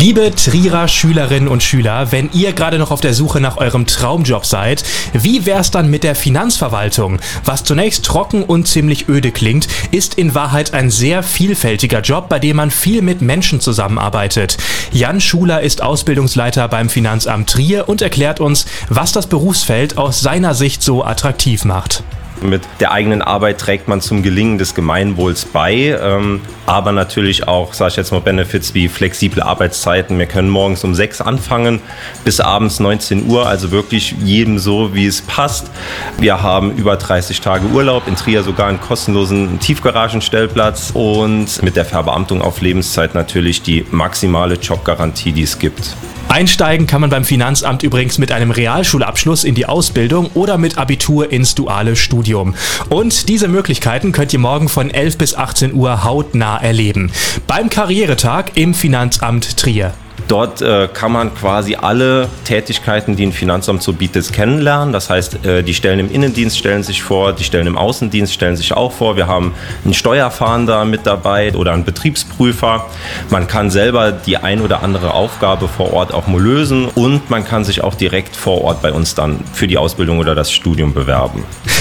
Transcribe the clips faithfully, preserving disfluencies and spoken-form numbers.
Liebe Trierer Schülerinnen und Schüler, wenn ihr gerade noch auf der Suche nach eurem Traumjob seid, wie wär's dann mit der Finanzverwaltung? Was zunächst trocken und ziemlich öde klingt, ist in Wahrheit ein sehr vielfältiger Job, bei dem man viel mit Menschen zusammenarbeitet. Jan Schuler ist Ausbildungsleiter beim Finanzamt Trier und erklärt uns, was das Berufsfeld aus seiner Sicht so attraktiv macht. Mit der eigenen Arbeit trägt man zum Gelingen des Gemeinwohls bei, ähm, aber natürlich auch, sage ich jetzt mal, Benefits wie flexible Arbeitszeiten. Wir können morgens um sechs anfangen bis abends neunzehn Uhr, also wirklich jedem so, wie es passt. Wir haben über dreißig Tage Urlaub, in Trier sogar einen kostenlosen Tiefgaragenstellplatz und mit der Verbeamtung auf Lebenszeit natürlich die maximale Jobgarantie, die es gibt. Einsteigen kann man beim Finanzamt übrigens mit einem Realschulabschluss in die Ausbildung oder mit Abitur ins duale Studium. Und diese Möglichkeiten könnt ihr morgen von elf bis achtzehn Uhr hautnah erleben. Beim Karrieretag im Finanzamt Trier. Dort äh, kann man quasi alle Tätigkeiten, die ein Finanzamt so bietet, kennenlernen. Das heißt, äh, die Stellen im Innendienst stellen sich vor, die Stellen im Außendienst stellen sich auch vor. Wir haben einen Steuerfahnder mit dabei oder einen Betriebsprüfer. Man kann selber die ein oder andere Aufgabe vor Ort auch mal lösen und man kann sich auch direkt vor Ort bei uns dann für die Ausbildung oder das Studium bewerben.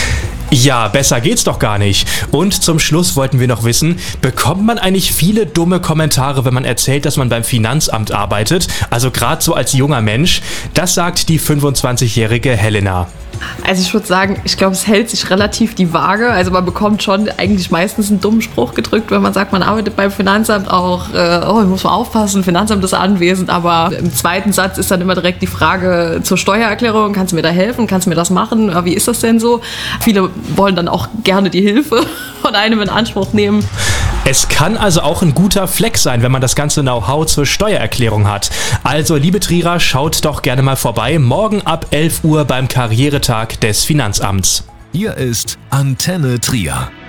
Ja, besser geht's doch gar nicht. Und zum Schluss wollten wir noch wissen, bekommt man eigentlich viele dumme Kommentare, wenn man erzählt, dass man beim Finanzamt arbeitet? Also gerade so als junger Mensch. Das sagt die fünfundzwanzigjährige Helena. Also ich würde sagen, ich glaube, es hält sich relativ die Waage. Also man bekommt schon eigentlich meistens einen dummen Spruch gedrückt, wenn man sagt, man arbeitet beim Finanzamt auch, äh, oh, ich muss mal aufpassen, Finanzamt ist anwesend. Aber im zweiten Satz ist dann immer direkt die Frage zur Steuererklärung, kannst du mir da helfen, kannst du mir das machen, wie ist das denn so? Viele wollen dann auch gerne die Hilfe von einem in Anspruch nehmen. Es kann also auch ein guter Flex sein, wenn man das ganze Know-how zur Steuererklärung hat. Also, liebe Trierer, schaut doch gerne mal vorbei. Morgen ab elf Uhr beim Karrieretag des Finanzamts. Hier ist Antenne Trier.